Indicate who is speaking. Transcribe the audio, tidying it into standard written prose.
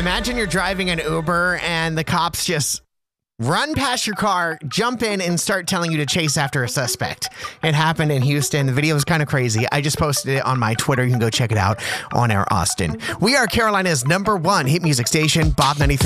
Speaker 1: Imagine you're driving an Uber and the cops just run past your car, jump in, and start telling you to chase after a suspect. It happened in Houston. The video was kind of crazy. I just posted it on my Twitter. You can go check it out on Air Austin. We are Carolina's #1 hit music station, Bob 93.